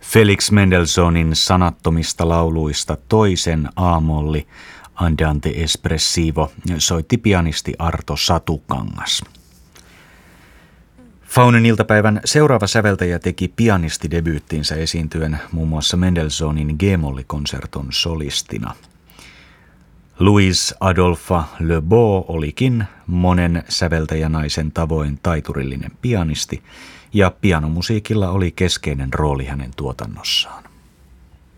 Felix Mendelssohnin sanattomista lauluista toisen A-molli Andante espressivo soitti pianisti Arto Satukangas. Faunen iltapäivän seuraava säveltäjä teki pianistidebyyttinsä esiintyen muun muassa Mendelssohnin G-mollikonserton solistina. Louise Adolphe Lebeau olikin monen säveltäjänaisen tavoin taiturillinen pianisti, ja pianomusiikilla oli keskeinen rooli hänen tuotannossaan.